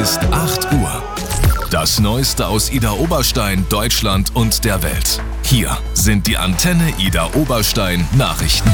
ist 8 Uhr. Das Neueste aus Idar-Oberstein, Deutschland und der Welt. Hier sind die Antenne Idar-Oberstein Nachrichten.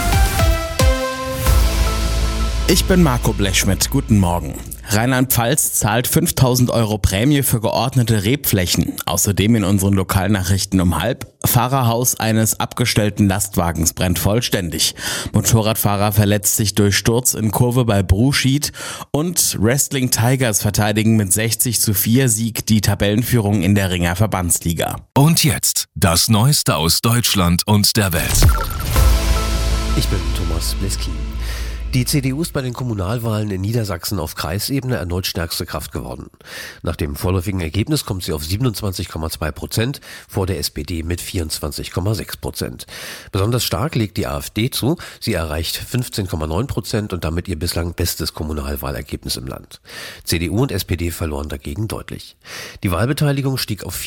Ich bin Marco Blechschmidt. Guten Morgen. Rheinland-Pfalz zahlt 5.000 € Prämie für geordnete Rebflächen. Außerdem in unseren Lokalnachrichten um 12:30. Fahrerhaus eines abgestellten Lastwagens brennt vollständig. Motorradfahrer verletzt sich durch Sturz in Kurve bei Bruschied. Und Wrestling Tigers verteidigen mit 60:4 Sieg die Tabellenführung in der Ringer Verbandsliga. Und jetzt das Neueste aus Deutschland und der Welt. Ich bin Thomas Bleski. Die CDU ist bei den Kommunalwahlen in Niedersachsen auf Kreisebene erneut stärkste Kraft geworden. Nach dem vorläufigen Ergebnis kommt sie auf 27,2%, vor der SPD mit 24,6%. Besonders stark legt die AfD zu. Sie erreicht 15,9% und damit ihr bislang bestes Kommunalwahlergebnis im Land. CDU und SPD verloren dagegen deutlich. Die Wahlbeteiligung stieg auf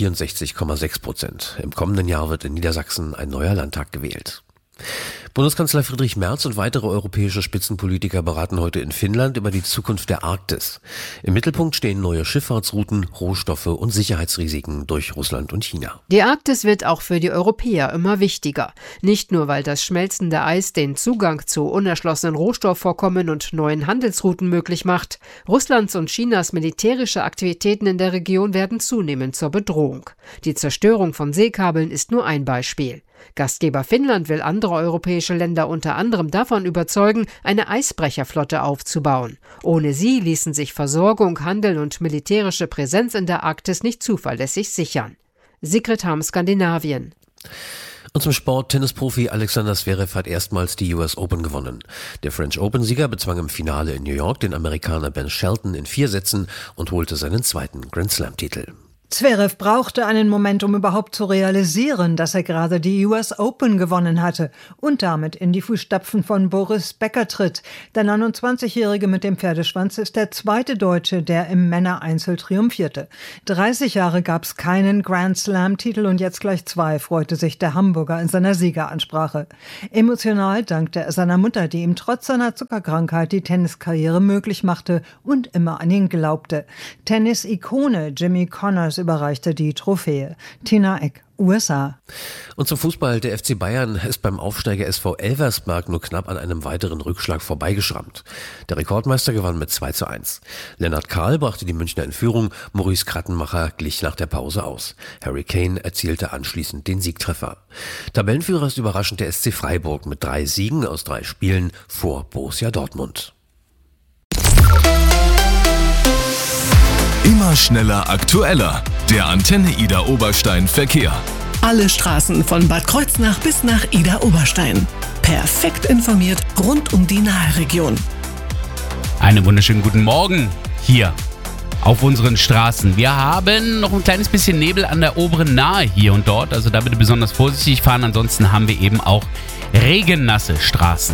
64,6%. Im kommenden Jahr wird in Niedersachsen ein neuer Landtag gewählt. Bundeskanzler Friedrich Merz und weitere europäische Spitzenpolitiker beraten heute in Finnland über die Zukunft der Arktis. Im Mittelpunkt stehen neue Schifffahrtsrouten, Rohstoffe und Sicherheitsrisiken durch Russland und China. Die Arktis wird auch für die Europäer immer wichtiger. Nicht nur, weil das schmelzende Eis den Zugang zu unerschlossenen Rohstoffvorkommen und neuen Handelsrouten möglich macht. Russlands und Chinas militärische Aktivitäten in der Region werden zunehmend zur Bedrohung. Die Zerstörung von Seekabeln ist nur ein Beispiel. Gastgeber Finnland will andere europäische Länder unter anderem davon überzeugen, eine Eisbrecherflotte aufzubauen. Ohne sie ließen sich Versorgung, Handel und militärische Präsenz in der Arktis nicht zuverlässig sichern. Sigrid Harm, Skandinavien. Und zum Sport: Tennisprofi Alexander Zverev hat erstmals die US Open gewonnen. Der French Open-Sieger bezwang im Finale in New York den Amerikaner Ben Shelton in 4 Sätzen und holte seinen zweiten Grand-Slam-Titel. Zverev brauchte einen Moment, um überhaupt zu realisieren, dass er gerade die US Open gewonnen hatte und damit in die Fußstapfen von Boris Becker tritt. Der 29-Jährige mit dem Pferdeschwanz ist der zweite Deutsche, der im Männereinzel triumphierte. 30 Jahre gab es keinen Grand-Slam-Titel und jetzt gleich 2, freute sich der Hamburger in seiner Siegeransprache. Emotional dankte er seiner Mutter, die ihm trotz seiner Zuckerkrankheit die Tenniskarriere möglich machte und immer an ihn glaubte. Tennis-Ikone Jimmy Connors überreichte die Trophäe. Tina Eck, USA. Und zum Fußball: Der FC Bayern ist beim Aufsteiger SV Elversberg nur knapp an einem weiteren Rückschlag vorbeigeschrammt. Der Rekordmeister gewann mit 2:1. Lennart Kahl brachte die Münchner in Führung, Maurice Krattenmacher glich nach der Pause aus. Harry Kane erzielte anschließend den Siegtreffer. Tabellenführer ist überraschend der SC Freiburg mit 3 Siegen aus 3 Spielen vor Borussia Dortmund. Immer schneller, aktueller. Der Antenne Idar-Oberstein Verkehr. Alle Straßen von Bad Kreuznach bis nach Idar-Oberstein. Perfekt informiert rund um die Naheregion. Einen wunderschönen guten Morgen hier auf unseren Straßen. Wir haben noch ein kleines bisschen Nebel an der oberen Nahe hier und dort. Also da bitte besonders vorsichtig fahren. Ansonsten haben wir eben auch regennasse Straßen.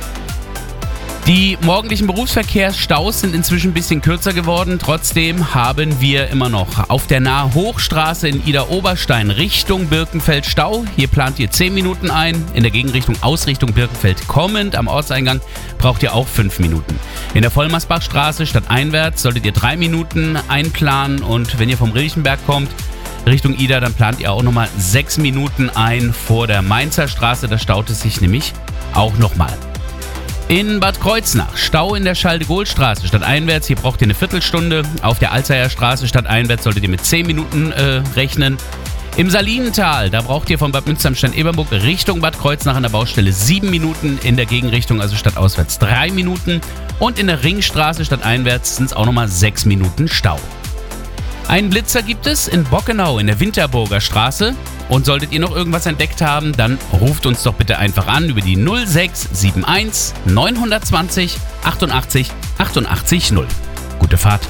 Die morgendlichen Berufsverkehrsstaus sind inzwischen ein bisschen kürzer geworden. Trotzdem haben wir immer noch auf der Nahe Hochstraße in Idar-Oberstein Richtung Birkenfeld Stau. Hier plant ihr 10 Minuten ein. In der Gegenrichtung Ausrichtung Birkenfeld kommend am Ortseingang braucht ihr auch 5 Minuten. In der Vollmersbachstraße stadteinwärts solltet ihr 3 Minuten einplanen. Und wenn ihr vom Rilchenberg kommt Richtung Idar, dann plant ihr auch nochmal 6 Minuten ein vor der Mainzer Straße. Da staut es sich nämlich auch nochmal. In Bad Kreuznach, Stau in der Schalde-Gohl-Straße stadteinwärts, hier braucht ihr eine Viertelstunde. Auf der Alzeier Straße stadteinwärts solltet ihr mit 10 Minuten rechnen. Im Salinental, da braucht ihr von Bad Münster am Stand-Ebernburg Richtung Bad Kreuznach an der Baustelle 7 Minuten, in der Gegenrichtung, also stadtauswärts 3 Minuten. Und in der Ringstraße stadteinwärts sind es auch nochmal 6 Minuten Stau. Einen Blitzer gibt es in Bockenau in der Winterburger Straße. Und solltet ihr noch irgendwas entdeckt haben, dann ruft uns doch bitte einfach an über die 0671 920 88 88 0. Gute Fahrt.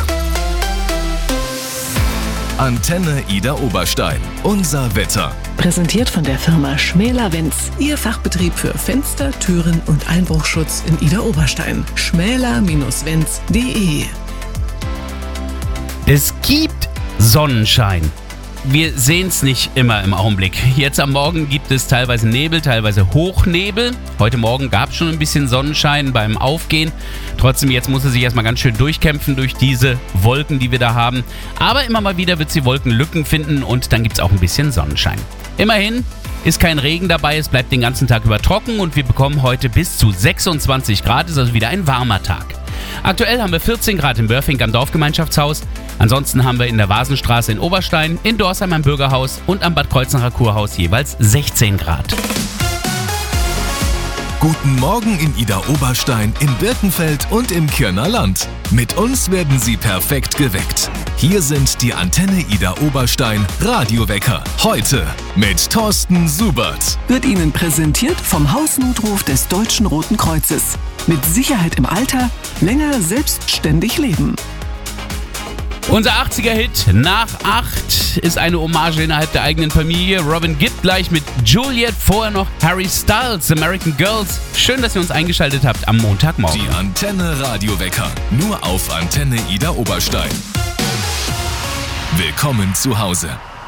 Antenne Idar-Oberstein. Unser Wetter. Präsentiert von der Firma Schmäler-Wenz. Ihr Fachbetrieb für Fenster, Türen und Einbruchschutz in Idar-Oberstein. schmäler-wenz.de. Es gibt Sonnenschein. wir sehen es nicht immer im Augenblick. Jetzt am Morgen gibt es teilweise Nebel, teilweise Hochnebel. Heute Morgen gab es schon ein bisschen Sonnenschein beim Aufgehen. Trotzdem, jetzt muss er sich erstmal ganz schön durchkämpfen durch diese Wolken, die wir da haben. Aber immer mal wieder wird es die Wolkenlücken finden und dann gibt es auch ein bisschen Sonnenschein. Immerhin ist kein Regen dabei, es bleibt den ganzen Tag über trocken und wir bekommen heute bis zu 26 Grad, ist also wieder ein warmer Tag. Aktuell haben wir 14 Grad in Börfing am Dorfgemeinschaftshaus. Ansonsten haben wir in der Vasenstraße in Oberstein, in Dorsheim am Bürgerhaus und am Bad Kreuznacher Kurhaus jeweils 16 Grad. Guten Morgen in Idar-Oberstein, in Birkenfeld und im Kirner Land. Mit uns werden Sie perfekt geweckt. Hier sind die Antenne Idar-Oberstein Radiowecker. Heute mit Thorsten Subert. Wird Ihnen präsentiert vom Hausnotruf des Deutschen Roten Kreuzes. Mit Sicherheit im Alter, länger selbstständig leben. Unser 80er-Hit nach 8 ist eine Hommage innerhalb der eigenen Familie. Robin Gibb gleich mit Juliet, vorher noch Harry Styles, American Girls. Schön, dass ihr uns eingeschaltet habt am Montagmorgen. Die Antenne Radiowecker, nur auf Antenne Idar-Oberstein. Willkommen zu Hause.